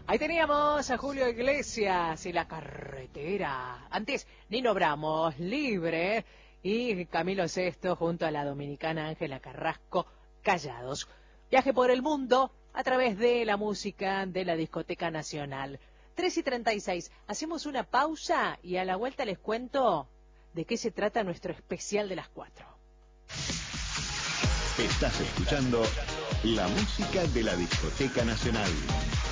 Ahí teníamos a Julio Iglesias y La Carretera. Antes, Nino Bramos, Libre, y Camilo Sesto junto a la dominicana Ángela Carrasco, Callados. Viaje por el mundo a través de la música de la Discoteca Nacional. 3:36. Hacemos una pausa y a la vuelta les cuento de qué se trata nuestro especial de las 4. Estás escuchando la música de la Discoteca Nacional.